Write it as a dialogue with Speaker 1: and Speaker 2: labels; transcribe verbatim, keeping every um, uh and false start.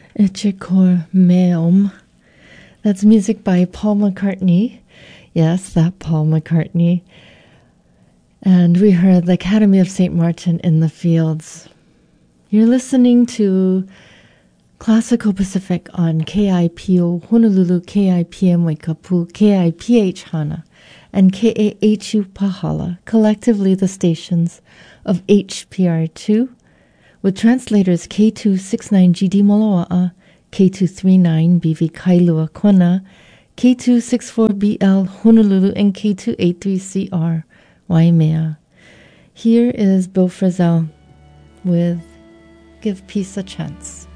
Speaker 1: Ichikor Meom. That's music by Paul McCartney. Yes, that Paul McCartney. And we heard the Academy of Saint Martin in the Fields. You're listening to Classical Pacific on K I P O Honolulu, K I P M Waikapu, K I P H Hana, and K A H U Pahala, collectively the stations of H P R two, with translators K two sixty-nine G D Moloa'a, K two thirty-nine B V Kailua Kona, K two sixty-four B L Honolulu, and K two eighty-three C R Waimea. Here is Bill Frisell with Give Peace a Chance.